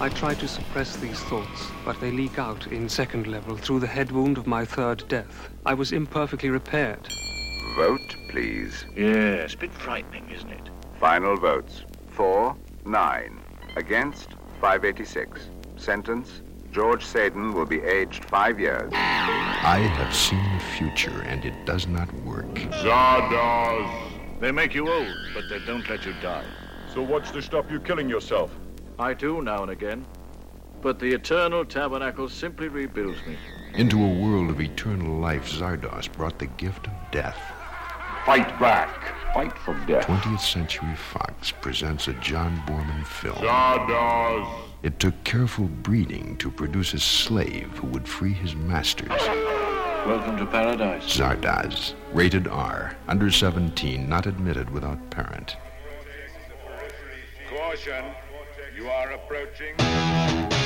I try to suppress these thoughts, but they leak out in second level through the head wound of my third death. I was imperfectly repaired. Vote, please. Yes, a bit frightening, isn't it? Final votes. 4, 9. Against, 586. Sentence, George Saden will be aged 5 years. I have seen the future, and it does not work. Zardoz! They make you old, but they don't let you die. So what's to stop you killing yourself? I do now and again. But the Eternal Tabernacle simply rebuilds me. Into a world of eternal life, Zardoz brought the gift of death. Fight back. Fight for death. 20th Century Fox presents a John Borman film. Zardoz! It took careful breeding to produce a slave who would free his masters. Welcome to paradise. Zardoz, rated R, under 17, not admitted without parent. Caution, you are approaching...